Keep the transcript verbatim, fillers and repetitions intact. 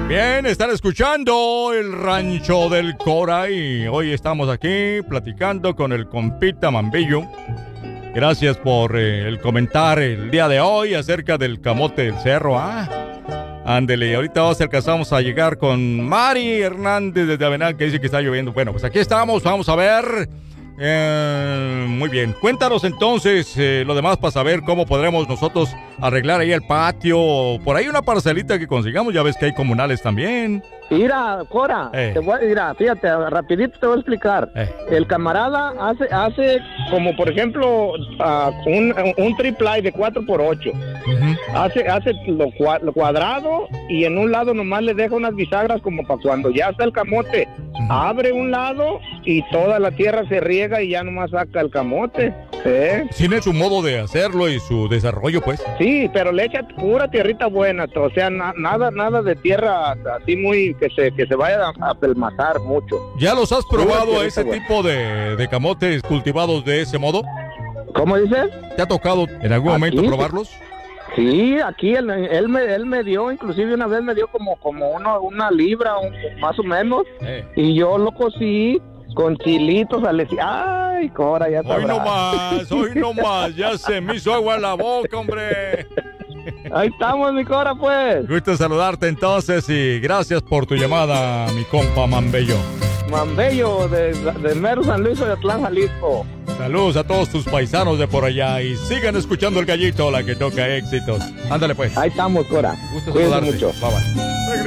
Bien, están escuchando el Rancho del Cora y hoy estamos aquí platicando con el compita Mambello. Gracias por eh, el comentar el día de hoy acerca del camote del cerro. Ah, ándele, ahorita vamos, alcanzamos a llegar con Mari Hernández desde Avenal, que dice que está lloviendo. Bueno, pues aquí estamos, vamos a ver. Eh, muy bien, cuéntanos entonces eh, lo demás para saber cómo podremos nosotros arreglar ahí el patio. Por ahí una parcelita que consigamos, ya ves que hay comunales también. Mira, Cora, eh. te voy, mira, fíjate, rapidito te voy a explicar. Eh. El camarada hace, hace como por ejemplo uh, un, un triple de cuatro por ocho. Uh-huh. Hace, hace lo, lo cuadrado y en un lado nomás le deja unas bisagras como para cuando ya está el camote. Uh-huh. Abre un lado y toda la tierra se riega y ya nomás saca el camote. ¿Sí? Tiene su modo de hacerlo y su desarrollo, pues. Sí, pero le echa pura tierrita buena, o sea, na, nada, nada de tierra así muy que se, que se vaya a pelmazar mucho. ¿Ya los has probado ese buena. tipo de, de camotes cultivados de ese modo? ¿Cómo dices? ¿Te ha tocado en algún ¿Aquí? momento probarlos? Sí, aquí él, él, me, él me dio, inclusive una vez me dio como, como uno, una libra, un, más o menos, eh. y yo lo cocí con chilitos, al ay, Cora, ya sabrás. Hoy no más, hoy no más, ya se me hizo agua en la boca, hombre. Ahí estamos, mi Cora, pues. Gusto saludarte entonces y gracias por tu llamada, mi compa Mambello. Mambello, de, de Mero San Luis de Atlán, Jalisco. Saludos a todos tus paisanos de por allá y sigan escuchando el gallito, la que toca éxitos. Ándale, pues. Ahí estamos, Cora. Gusto saludarte. Mucho. Bye, bye.